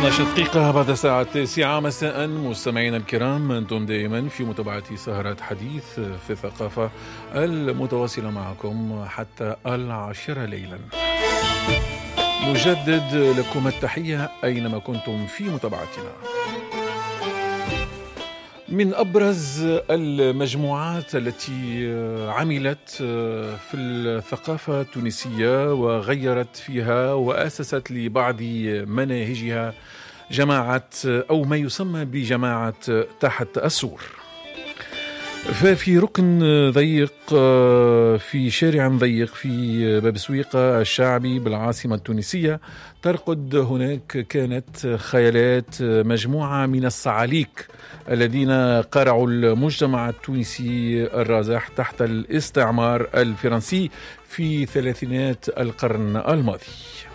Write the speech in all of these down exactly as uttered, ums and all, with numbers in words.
اثنعش دقيقة بعد الساعة التاسعة مساء. مستمعينا الكرام، أنتم دائما في متابعة سهرات حديث في الثقافة المتواصلة معكم حتى العاشرة ليلا. نجدد لكم التحية أينما كنتم في متابعتنا. من أبرز المجموعات التي عملت في الثقافة التونسية وغيرت فيها وأسست لبعض مناهجها جماعة أو ما يسمى بجماعة تحت السور. ففي ركن ضيق في شارع ضيق في باب سويقة الشعبي بالعاصمة التونسية ترقد هناك كانت خيالات مجموعة من الصعاليك الذين قرعوا المجتمع التونسي الرازح تحت الاستعمار الفرنسي في ثلاثينات القرن الماضي.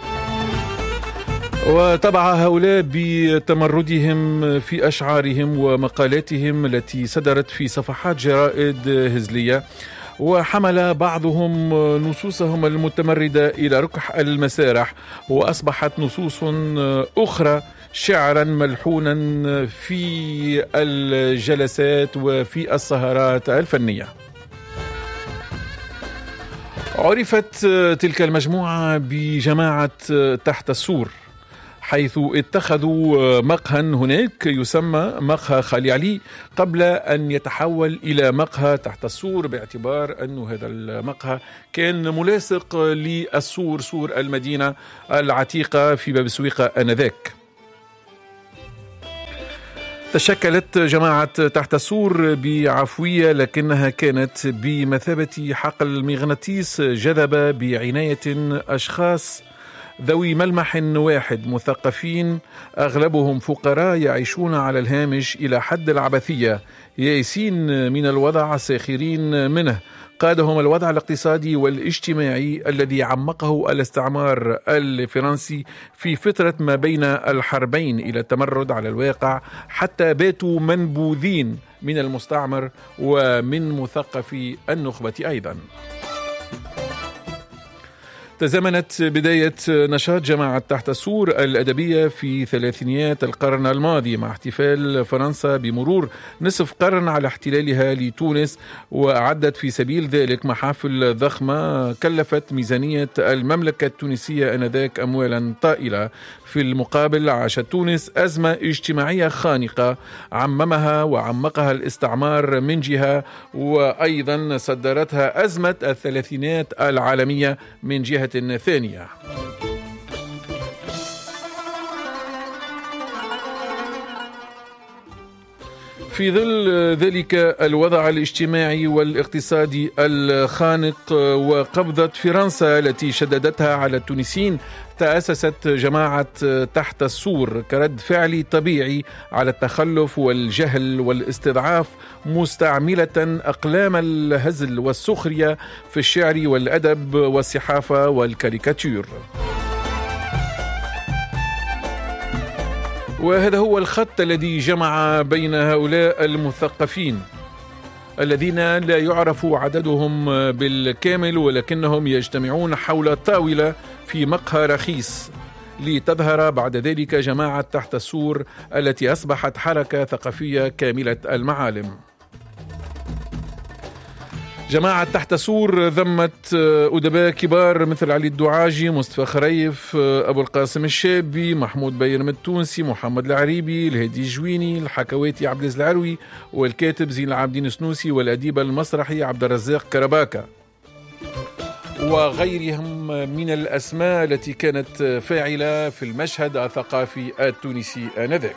وتبع هؤلاء بتمردهم في أشعارهم ومقالاتهم التي صدرت في صفحات جرائد هزلية، وحمل بعضهم نصوصهم المتمردة إلى ركح المسارح، وأصبحت نصوص أخرى شعرا ملحونا في الجلسات وفي السهرات الفنية. عرفت تلك المجموعة بجماعة تحت السور، حيث اتخذوا مقهى هناك يسمى مقهى خالي علي قبل أن يتحول إلى مقهى تحت السور، باعتبار أن هذا المقهى كان ملاصق للسور، سور المدينة العتيقة في باب سويقة آنذاك. تشكلت جماعة تحت السور بعفوية، لكنها كانت بمثابة حقل مغناطيس جذب بعناية أشخاص ذوي ملمح واحد مثقفين، أغلبهم فقراء يعيشون على الهامش إلى حد العبثية، يائسين من الوضع ساخرين منه. قادهم الوضع الاقتصادي والاجتماعي الذي عمقه الاستعمار الفرنسي في فترة ما بين الحربين إلى التمرد على الواقع، حتى باتوا منبوذين من المستعمر ومن مثقفي النخبة أيضا. تزامنت بداية نشاط جماعة تحت السور الأدبية في ثلاثينيات القرن الماضي مع احتفال فرنسا بمرور نصف قرن على احتلالها لتونس، وأعدت في سبيل ذلك محافل ضخمة كلفت ميزانية المملكة التونسية آنذاك أموالا طائلة. في المقابل عاشت تونس أزمة اجتماعية خانقة عممها وعمقها الاستعمار من جهة، وأيضا صدرتها أزمة الثلاثينات العالمية من جهة ثانية. في ظل ذلك الوضع الاجتماعي والاقتصادي الخانق وقبضة فرنسا التي شددتها على التونسيين، تأسست جماعة تحت السور كرد فعل طبيعي على التخلف والجهل والاستضعاف، مستعملة أقلام الهزل والسخرية في الشعر والأدب والصحافة والكاريكاتير. وهذا هو الخط الذي جمع بين هؤلاء المثقفين الذين لا يعرف عددهم بالكامل، ولكنهم يجتمعون حول طاولة في مقهى رخيص، لتظهر بعد ذلك جماعة تحت السور التي أصبحت حركة ثقافية كاملة المعالم. جماعة تحت سور ذمت أدباء كبار مثل علي الدعاجي، مصطفى خريف، أبو القاسم الشابي، محمود بيرم التونسي، محمد العريبي، الهادي الجويني، الحكواتي عبد العزيز العروي، والكاتب زين العابدين السنوسي، والأديب المسرحي عبد الرزاق كرباكة، وغيرهم من الأسماء التي كانت فاعلة في المشهد الثقافي التونسي آنذاك.